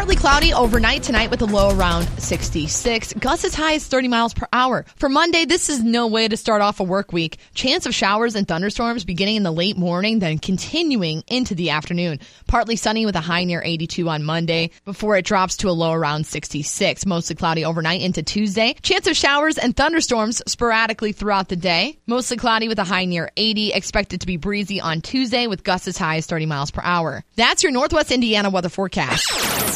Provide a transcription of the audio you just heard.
Partly cloudy overnight tonight with a low around 66. Gusts as high as 30 miles per hour. For Monday, this is no way to start off a work week. Chance of showers and thunderstorms beginning in the late morning, then continuing into the afternoon. Partly sunny with a high near 82 on Monday before it drops to a low around 66. Mostly cloudy overnight into Tuesday. Chance of showers and thunderstorms sporadically throughout the day. Mostly cloudy with a high near 80. Expected to be breezy on Tuesday with gusts as high as 30 miles per hour. That's your Northwest Indiana weather forecast.